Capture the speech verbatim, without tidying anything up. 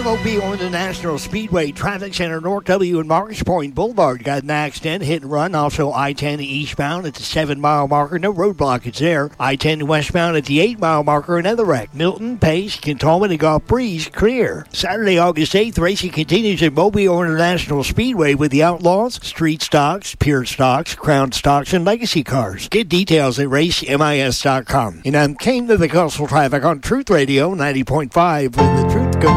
Mobile International Speedway Traffic Center, North W and Marcus Point Boulevard got an accident, hit and run. Also I ten eastbound at the seven mile marker, no roadblock, it's there. I ten westbound at the eight mile marker, another wreck. Milton, Pace, Cantonment, and Gulf Breeze clear. Saturday, August eighth, racing continues at Mobile International Speedway with the Outlaws, Street Stocks, Pure Stocks, Crown Stocks, and Legacy Cars. Get details at race mis dot com. And I'm Kane to the Coastal Traffic on Truth Radio ninety point five, where the truth goes.